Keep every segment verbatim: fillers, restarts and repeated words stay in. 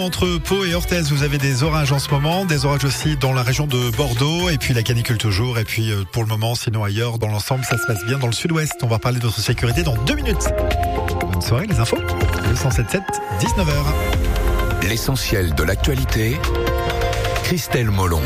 Entre Pau et Orthez, vous avez des orages en ce moment, des orages aussi dans la région de Bordeaux, et puis la canicule toujours, et puis pour le moment, sinon ailleurs, dans l'ensemble, ça se passe bien dans le sud-ouest. On va parler de votre sécurité dans deux minutes. Bonne soirée, les infos, le cent sept sept, dix-neuf heures. L'essentiel de l'actualité, Christelle Molon.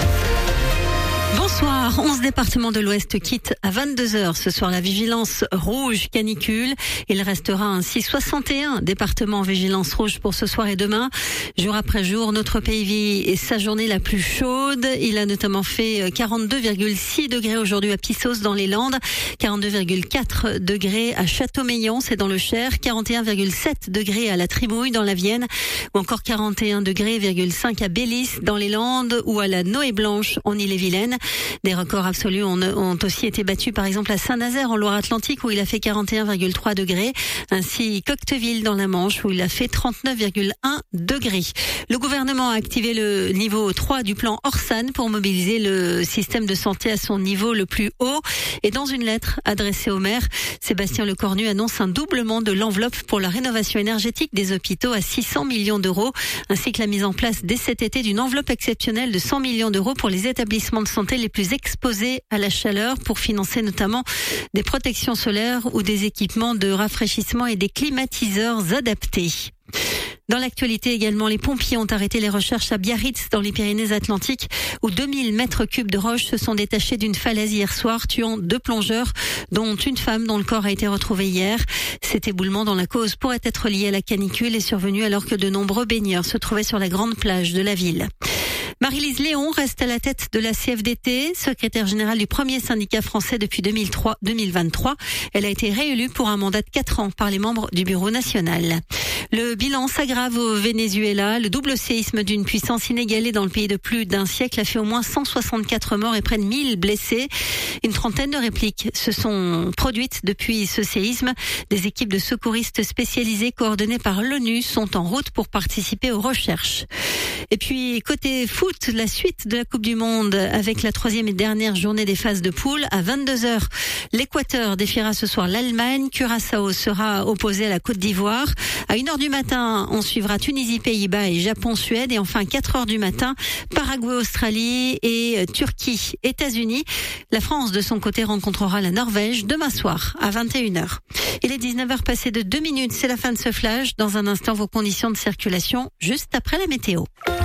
Bonsoir, onze départements de l'Ouest quittent à vingt-deux heures ce soir la vigilance rouge canicule. Il restera ainsi soixante et un départements en vigilance rouge pour ce soir et demain. Jour après jour, notre pays vit sa journée la plus chaude. Il a notamment fait quarante-deux virgule six degrés aujourd'hui à Pissos dans les Landes, quarante-deux virgule quatre degrés à Châteaumeillon, c'est dans le Cher, quarante et un virgule sept degrés à la Trimouille dans la Vienne, ou encore quarante et un degrés virgule cinq à Bélis dans les Landes ou à la Noé Blanche en Ille-et-Vilaine. Des records absolus ont, ont aussi été battus par exemple à Saint-Nazaire en Loire-Atlantique où il a fait quarante et un virgule trois degrés, ainsi qu'Octeville dans la Manche où il a fait trente-neuf virgule un degrés. Le gouvernement a activé le niveau trois du plan Orsan pour mobiliser le système de santé à son niveau le plus haut. Et dans une lettre adressée au maire, Sébastien Lecornu annonce un doublement de l'enveloppe pour la rénovation énergétique des hôpitaux à six cents millions d'euros, ainsi que la mise en place dès cet été d'une enveloppe exceptionnelle de cent millions d'euros pour les établissements de santé les plus exposés à la chaleur pour financer notamment des protections solaires ou des équipements de rafraîchissement et des climatiseurs adaptés. Dans l'actualité également, les pompiers ont arrêté les recherches à Biarritz dans les Pyrénées-Atlantiques où deux mille mètres cubes de roches se sont détachés d'une falaise hier soir, tuant deux plongeurs, dont une femme dont le corps a été retrouvé hier. Cet éboulement dont la cause pourrait être liée à la canicule est survenu alors que de nombreux baigneurs se trouvaient sur la grande plage de la ville. Marie-Lise Léon reste à la tête de la C F D T, secrétaire générale du premier syndicat français depuis deux mille trois deux mille vingt-trois. Elle a été réélue pour un mandat de quatre ans par les membres du bureau national. Le bilan s'aggrave au Venezuela. Le double séisme d'une puissance inégalée dans le pays de plus d'un siècle a fait au moins cent soixante-quatre morts et près de mille blessés. Une trentaine de répliques se sont produites depuis ce séisme. Des équipes de secouristes spécialisées coordonnées par l'ONU sont en route pour participer aux recherches. Et puis, côté foot, la suite de la Coupe du Monde avec la troisième et dernière journée des phases de poule. À vingt-deux heures, l'Équateur défiera ce soir l'Allemagne. Curaçao sera opposé à la Côte d'Ivoire. À une heure du matin, on suivra Tunisie, Pays-Bas et Japon-Suède. Et enfin, quatre heures du matin, Paraguay, Australie et Turquie, États-Unis. La France, de son côté, rencontrera la Norvège demain soir à vingt et une heures. Il est dix-neuf heures passées de deux minutes. C'est la fin de ce flash. Dans un instant, vos conditions de circulation juste après la météo.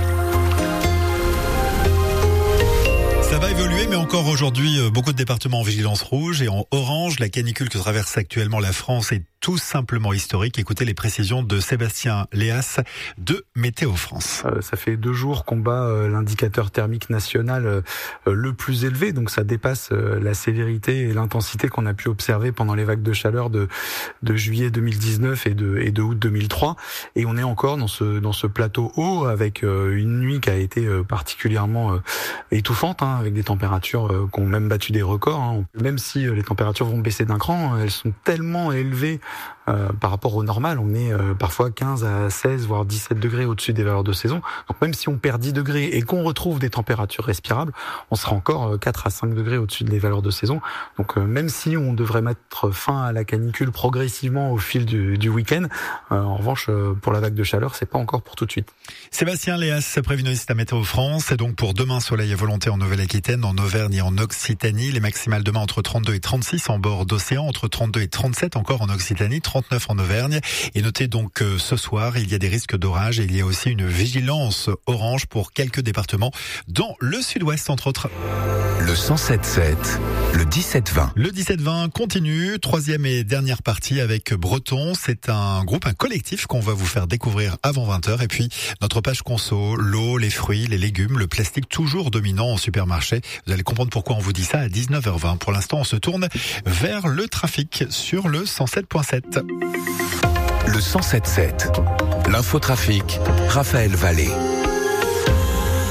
Ça va évoluer, mais encore aujourd'hui, beaucoup de départements en vigilance rouge et en orange. La canicule que traverse actuellement la France est tout simplement historique. Écoutez les précisions de Sébastien Léas de Météo France. Euh, ça fait deux jours qu'on bat euh, l'indicateur thermique national euh, le plus élevé, donc ça dépasse euh, la sévérité et l'intensité qu'on a pu observer pendant les vagues de chaleur de, de juillet deux mille dix-neuf et de, et de août deux mille trois. Et on est encore dans ce, dans ce plateau haut avec euh, une nuit qui a été euh, particulièrement euh, étouffante, hein, avec des températures euh, qui ont même battu des records. Hein. Même si euh, les températures vont baisser d'un cran, elles sont tellement élevées Euh, par rapport au normal. On est euh, parfois quinze à seize voire dix-sept degrés au-dessus des valeurs de saison. Donc même si on perd dix degrés et qu'on retrouve des températures respirables, on sera encore euh, quatre à cinq degrés au-dessus des valeurs de saison. Donc euh, même si on devrait mettre fin à la canicule progressivement au fil du, du week-end, euh, en revanche euh, pour la vague de chaleur, c'est pas encore pour tout de suite. Sébastien Léas, prévisionniste à Météo France. Et donc pour demain, soleil à volonté en Nouvelle-Aquitaine, en Auvergne et en Occitanie. Les maximales demain entre trente-deux et trente-six en bord d'océan, entre trente-deux et trente-sept encore en Occitanie, trente-neuf en Auvergne. Et notez donc que ce soir, il y a des risques d'orage et il y a aussi une vigilance orange pour quelques départements dans le sud-ouest, entre autres. Le cent sept sept, le dix-sept vingt. Le dix-sept vingt continue, troisième et dernière partie avec Breton. C'est un groupe, un collectif qu'on va vous faire découvrir avant vingt heures. Et puis, notre page conso, l'eau, les fruits, les légumes, le plastique toujours dominant en supermarché. Vous allez comprendre pourquoi on vous dit ça à dix-neuf heures vingt. Pour l'instant, on se tourne vers le trafic sur le cent sept point sept. Le cent sept sept, l'infotrafic, Raphaël Vallée.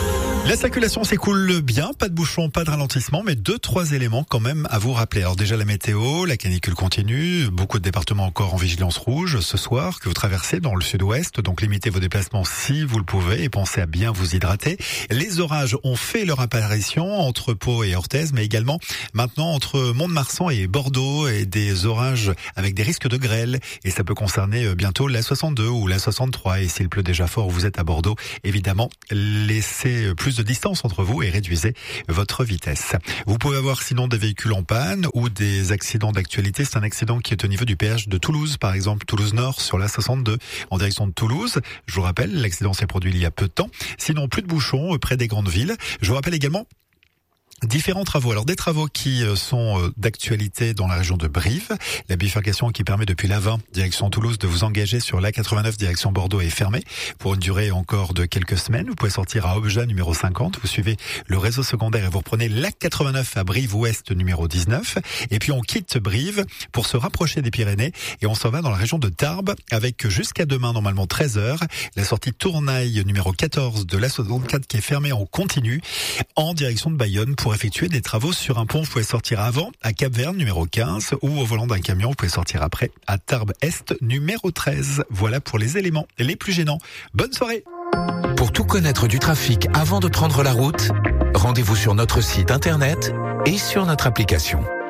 La circulation s'écoule bien, pas de bouchons, pas de ralentissement, mais deux, trois éléments quand même à vous rappeler. Alors déjà la météo, la canicule continue, beaucoup de départements encore en vigilance rouge ce soir que vous traversez dans le sud-ouest, donc limitez vos déplacements si vous le pouvez et pensez à bien vous hydrater. Les orages ont fait leur apparition entre Pau et Orthez, mais également maintenant entre Mont-de-Marsan et Bordeaux, et des orages avec des risques de grêle, et ça peut concerner bientôt la soixante-deux ou la soixante-trois, et s'il pleut déjà fort, vous êtes à Bordeaux, évidemment, laissez plus de distance entre vous et réduisez votre vitesse. Vous pouvez avoir sinon des véhicules en panne ou des accidents d'actualité. C'est un accident qui est au niveau du péage de Toulouse, par exemple, Toulouse Nord sur la soixante-deux en direction de Toulouse. Je vous rappelle, l'accident s'est produit il y a peu de temps. Sinon, plus de bouchons près des grandes villes. Je vous rappelle également différents travaux. Alors des travaux qui sont d'actualité dans la région de Brive. La bifurcation qui permet depuis l'A vingt direction Toulouse de vous engager sur l'A quatre-vingt-neuf direction Bordeaux est fermée pour une durée encore de quelques semaines. Vous pouvez sortir à Obja numéro cinquante. Vous suivez le réseau secondaire et vous reprenez l'A quatre-vingt-neuf à Brive Ouest numéro dix-neuf. Et puis on quitte Brive pour se rapprocher des Pyrénées et on s'en va dans la région de Tarbes avec jusqu'à demain normalement treize heures la sortie Tournaille numéro quatorze de l'A soixante-quatre qui est fermée en continu en direction de Bayonne pour effectuer des travaux sur un pont. Vous pouvez sortir avant à Cap-Verne numéro quinze ou au volant d'un camion. Vous pouvez sortir après à Tarbes-Est numéro treize. Voilà pour les éléments les plus gênants. Bonne soirée. Pour tout connaître du trafic avant de prendre la route, rendez-vous sur notre site internet et sur notre application.